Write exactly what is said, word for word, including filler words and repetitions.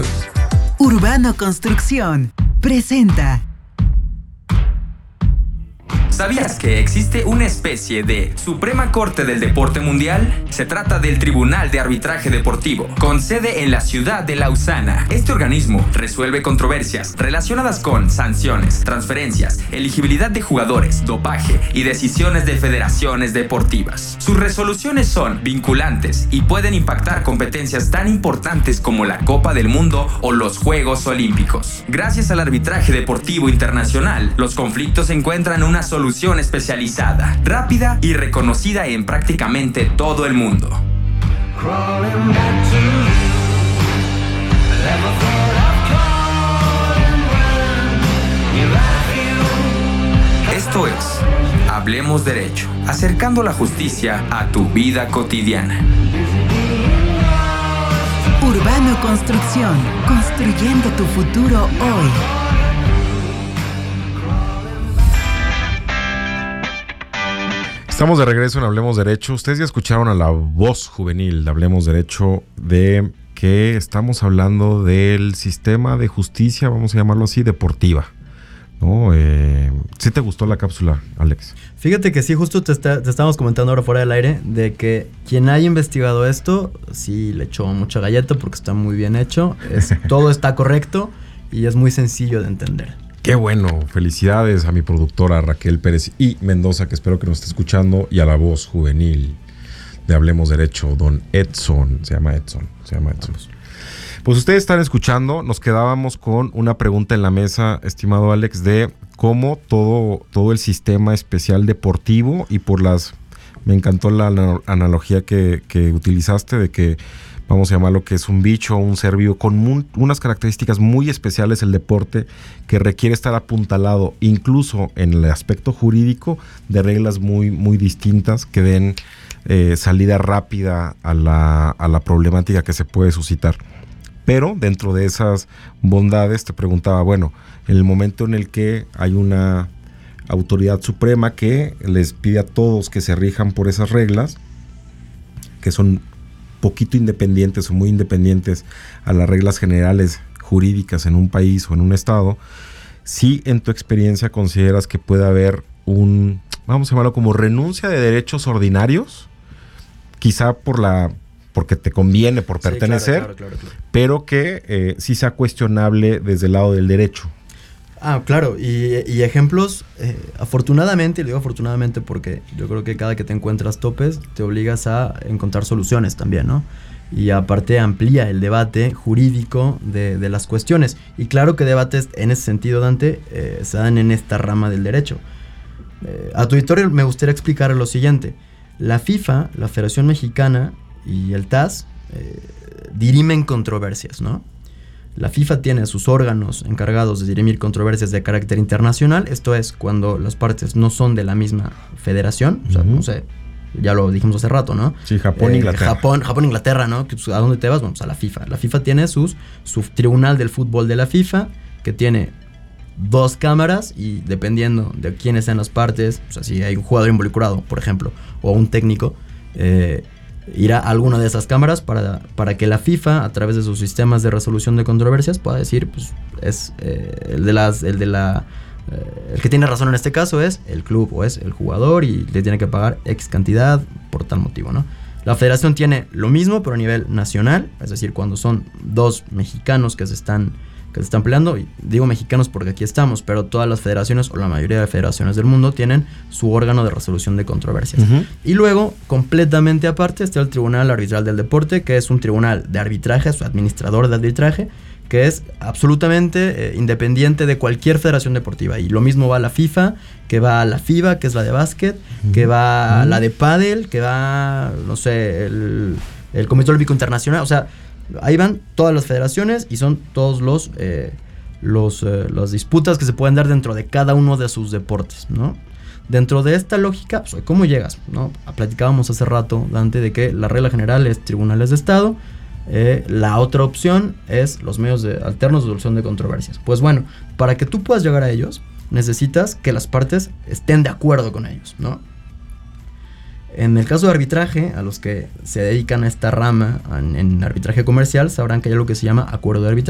Gracias. Urbano Construcción presenta. ¿Sabías que existe una especie de Suprema Corte del Deporte Mundial? Se trata del Tribunal de Arbitraje Deportivo, con sede en la ciudad de Lausana. Este organismo resuelve controversias relacionadas con sanciones, transferencias, elegibilidad de jugadores, dopaje y decisiones de federaciones deportivas. Sus resoluciones son vinculantes y pueden impactar competencias tan importantes como la Copa del Mundo o los Juegos Olímpicos. Gracias al arbitraje deportivo internacional, los conflictos encuentran una solución especializada, rápida y reconocida en prácticamente todo el mundo. Esto es Hablemos Derecho, acercando la justicia a tu vida cotidiana. Urbano Construcción, construyendo tu futuro hoy. Estamos de regreso en Hablemos Derecho. Ustedes ya escucharon a la voz juvenil de Hablemos Derecho de que estamos hablando del sistema de justicia, vamos a llamarlo así, deportiva, ¿no? Eh, ¿Sí te gustó la cápsula, Alex? Fíjate que sí, justo te, está, te estábamos comentando ahora fuera del aire de que quien haya investigado esto, sí le echó mucha galleta porque está muy bien hecho, es, todo está correcto y es muy sencillo de entender. Qué bueno, felicidades a mi productora Raquel Pérez y Mendoza, que espero que nos esté escuchando, y a la voz juvenil de Hablemos Derecho, don Edson, se llama Edson, se llama Edson. Pues ustedes están escuchando, nos quedábamos con una pregunta en la mesa, estimado Alex, de cómo todo, todo el sistema especial deportivo, y por las, me encantó la analogía que, que utilizaste de que vamos a llamarlo que es un bicho o un ser vivo con muy, unas características muy especiales el deporte, que requiere estar apuntalado incluso en el aspecto jurídico de reglas muy, muy distintas que den eh, salida rápida a la, a la problemática que se puede suscitar. Pero dentro de esas bondades te preguntaba, bueno, en el momento en el que hay una autoridad suprema que les pide a todos que se rijan por esas reglas, que son poquito independientes o muy independientes a las reglas generales jurídicas en un país o en un estado, si en tu experiencia consideras que puede haber un, vamos a llamarlo como renuncia de derechos ordinarios, quizá por la, porque te conviene, por pertenecer, sí, claro, claro, claro, claro. Pero que eh, sí sea cuestionable desde el lado del derecho. Ah, claro, y, y ejemplos, eh, afortunadamente, y digo afortunadamente porque yo creo que cada que te encuentras topes, te obligas a encontrar soluciones también, ¿no? Y aparte amplía el debate jurídico de, de las cuestiones. Y claro que debates en ese sentido, Dante, eh, se dan en esta rama del derecho. Eh, a tu auditorio me gustaría explicar lo siguiente. La FIFA, la Federación Mexicana y el T A S eh, dirimen controversias, ¿no? La FIFA tiene sus órganos encargados de dirimir controversias de carácter internacional, esto es, cuando las partes no son de la misma federación, o sea, uh-huh. no sé, ya lo dijimos hace rato, ¿no? Sí, Japón, eh, Inglaterra. Japón, Japón, Inglaterra, ¿no? ¿A dónde te vas? Vamos a la FIFA. La FIFA tiene sus, su tribunal del fútbol de la FIFA, que tiene dos cámaras y dependiendo de quiénes sean las partes, o sea, si hay un jugador involucrado, por ejemplo, o un técnico, eh, irá a alguna de esas cámaras para, para que la FIFA, a través de sus sistemas de resolución de controversias, pueda decir, pues, es eh, el de las, el de la, eh, el que tiene razón en este caso es el club o es el jugador y le tiene que pagar X cantidad por tal motivo, ¿no? La federación tiene lo mismo, pero a nivel nacional, es decir, cuando son dos mexicanos que se están que se están peleando, y digo mexicanos porque aquí estamos, pero todas las federaciones o la mayoría de federaciones del mundo tienen su órgano de resolución de controversias. Uh-huh. Y luego, completamente aparte, está el Tribunal Arbitral del Deporte, que es un tribunal de arbitraje, su administrador de arbitraje, que es absolutamente eh, independiente de cualquier federación deportiva. Y lo mismo va a la FIFA, que va a la FIBA, que es la de básquet, uh-huh. que va uh-huh. a la de pádel, que va, no sé, el, el Comité Olímpico Internacional, o sea, ahí van todas las federaciones y son todos los, eh, los eh, las disputas que se pueden dar dentro de cada uno de sus deportes, ¿no? Dentro de esta lógica, pues, ¿cómo llegas? ¿No? Platicábamos hace rato, Dante, de que la regla general es tribunales de Estado. Eh, la otra opción es los medios de, alternos de solución de controversias. Pues bueno, para que tú puedas llegar a ellos, necesitas que las partes estén de acuerdo con ellos, ¿no? En el caso de arbitraje, a los que se dedican a esta rama en, en arbitraje comercial, sabrán que hay algo que se llama acuerdo de arbitraje.